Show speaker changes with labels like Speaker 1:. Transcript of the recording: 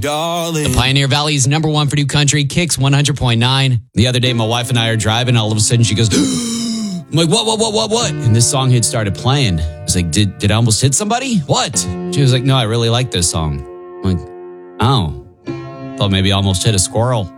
Speaker 1: darling.
Speaker 2: Pioneer Valley's number one for new country, Kicks 100.9. The other day, my wife and I are driving. All of a sudden, she goes, I'm like, what? And this song had started playing. I was like, did I almost hit somebody? What? She was like, no, I really like this song. I'm like, oh, thought maybe I almost hit a squirrel.